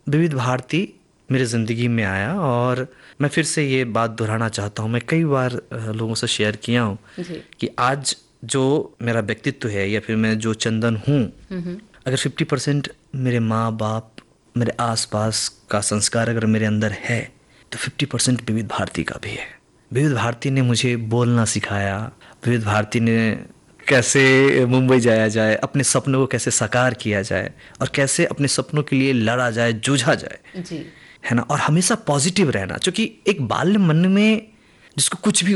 विविध भारती मेरे ज़िंदगी में आया और मैं फिर से ये बात दोहराना चाहता हूँ। मैं कई बार लोगों से शेयर किया हूँ जी। कि आज जो मेरा व्यक्तित्व है या फिर मैं जो चंदन हूँ, अगर 50% मेरे माँ बाप, मेरे आसपास का संस्कार अगर मेरे अंदर है तो 50% विविध भारती का भी है। विविध भारती ने मुझे बोलना सिखाया। विविध भारती ने कैसे मुंबई जाया जाए, अपने सपनों को कैसे साकार किया जाए और कैसे अपने सपनों के लिए लड़ा जाए, जूझा जाए, जी। है ना। और हमेशा पॉजिटिव रहना, क्योंकि एक बाल्य मन में जिसको कुछ भी